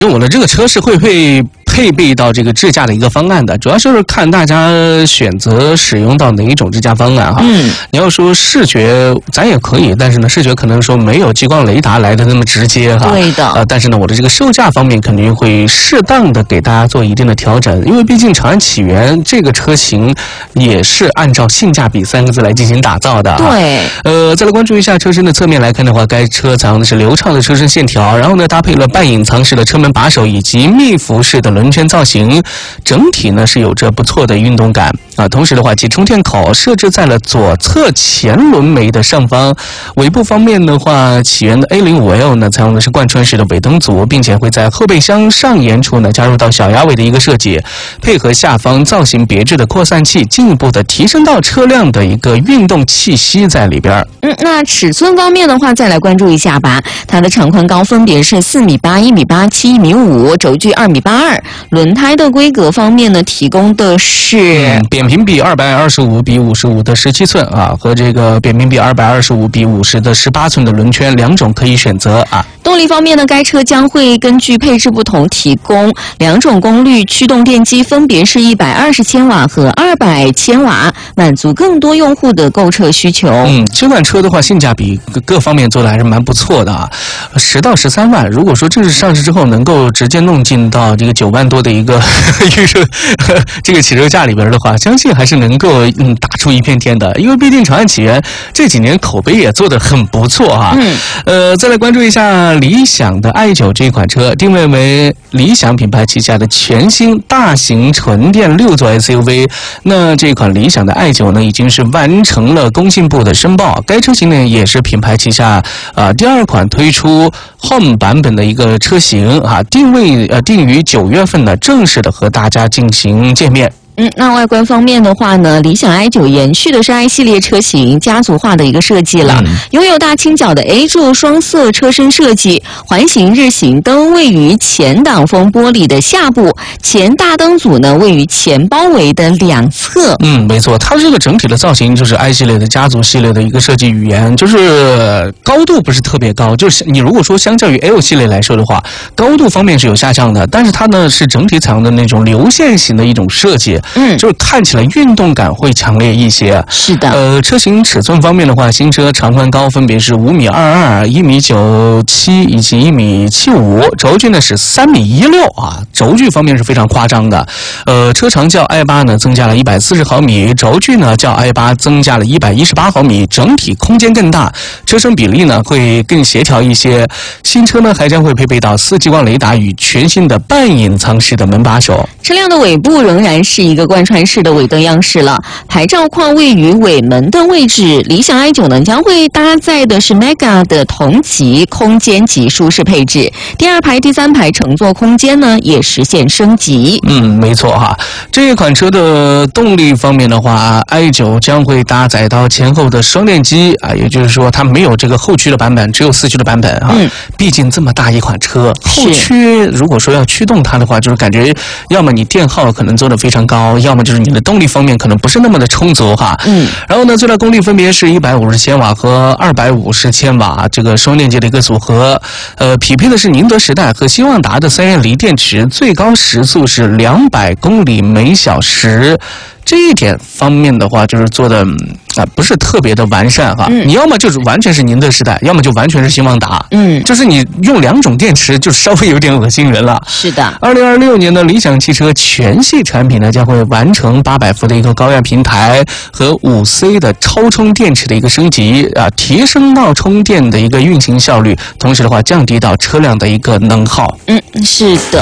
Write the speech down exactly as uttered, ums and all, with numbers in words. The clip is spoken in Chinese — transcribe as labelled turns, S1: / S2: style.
S1: 我的这个车是会配配备到这个智驾的一个方案的，主要就是看大家选择使用到哪一种智驾方案哈。嗯，你要说视觉，咱也可以，但是呢，视觉可能说没有激光雷达来的那么直接哈。
S2: 对的。
S1: 呃，但是呢，我的这个售价方面肯定会适当的给大家做一定的调整，因为毕竟长安启源这个车型也是按照性价比三个字来进行打造的。
S2: 对。
S1: 呃，再来关注一下车身的侧面来看的话，该车采用的是流畅的车身线条，然后呢搭配了半隐藏式的车门把手以及密辐式的轮圈造型，整体呢是有着不错的运动感啊。同时的话，其充电口设置在了左侧前轮眉的上方。尾部方面的话，启源的 A 零五 L 呢采用的是贯穿式的尾灯组，并且会在后备箱上沿处呢加入到小鸭尾的一个设计，配合下方造型别致的扩散器，进一步的提升到车辆的一个运动气息在里边。
S2: 嗯，那尺寸方面的话，再来关注一下吧。它的长宽高分别是四米八、一米八七、一米五，轴距二米八二。轮胎的规格方面呢，提供的是、
S1: 嗯、扁平比二百二十五比五十五的十七寸啊，和这个扁平比二百二十五比五十的十八寸的轮圈两种可以选择啊。
S2: 动力方面呢，该车将会根据配置不同提供两种功率驱动电机，分别是一百二十千瓦和二百千瓦，满足更多用户的购车需求。
S1: 嗯，这款车的话，性价比各方面做的还是蛮不错的啊。十到十三万，如果说正式上市之后能够直接弄进到这个九万多的一个预售这个起售价里边的话，相信还是能够嗯打出一片天的。因为毕竟长安启源这几年口碑也做得很不错哈、啊。嗯。呃，再来关注一下理想的 i 九这款车，定位为理想品牌旗下的全新大型纯电六座 S U V。那这款理想的 i 九呢，已经是完成了工信部的申报。该车型呢，也是品牌旗下啊、呃、第二款推出 Home 版本的一个车型啊，定位呃定于九月份呢，正式的和大家进行见面。
S2: 嗯，那外观方面的话呢，理想 i 九延续的是 i 系列车型家族化的一个设计了，嗯、拥有大倾角的 A 柱双色车身设计，环形日行灯位于前挡风玻璃的下部，前大灯组呢位于前包围的两侧。
S1: 嗯，没错，它这个整体的造型就是 i 系列的家族系列的一个设计语言，就是高度不是特别高，就是你如果说相较于 L 系列来说的话，高度方面是有下降的，但是它呢是整体采用的那种流线型的一种设计。嗯，就是看起来运动感会强烈一些。
S2: 是的。
S1: 呃，车型尺寸方面的话，新车长宽高分别是五米二二、一米九七以及一米七五，轴距呢是三米一六啊，轴距方面是非常夸张的。呃，车长较 i 八呢增加了一百四十毫米，轴距呢较 i 八增加了一百一十八毫米，整体空间更大，车身比例呢会更协调一些。新车呢还将会配备到四激光雷达与全新的半隐藏式的门把手。
S2: 车辆的尾部仍然是一个贯穿式的尾灯样式了，牌照框位于尾门的位置。理想 i 九呢将会搭载的是 Mega 的同级空间级舒适配置，第二排、第三排乘坐空间呢也实现升级。
S1: 嗯，没错哈。这款车的动力方面的话 ，i 九将会搭载到前后的双电机啊，也就是说它没有这个后驱的版本，只有四驱的版本啊。嗯，毕竟这么大一款车，后驱如果说要驱动它的话，就是感觉要么你电耗可能做得非常高，要么就是你的动力方面可能不是那么的充足哈。嗯。然后呢，最大功率分别是一百五十千瓦和二百五十千瓦这个双电机的一个组合。呃，匹配的是宁德时代和希望达的三元锂电池，最高时速是两百公里每小时。这一点方面的话，就是做的啊不是特别的完善哈。嗯、你要么就是完全是宁德时代，要么就完全是希望达。嗯，就是你用两种电池，就稍微有点恶心人了。
S2: 是的。
S1: 二零二六年的理想汽车全系产品呢，将会完成八百伏的一个高压平台和五 C 的超充电池的一个升级啊，提升到充电的一个运行效率，同时的话降低到车辆的一个能耗。
S2: 嗯，是的。